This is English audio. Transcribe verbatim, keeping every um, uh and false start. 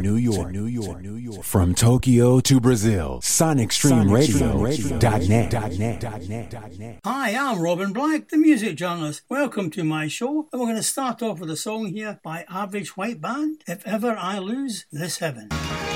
New York, to New York, to New York. From Tokyo to Brazil, Sonic Stream Radio dot net. Hi, I'm Robin Black, the music journalist. Welcome to my show, and we're going to start off with a song here by Average White Band, If Ever I Lose This Heaven.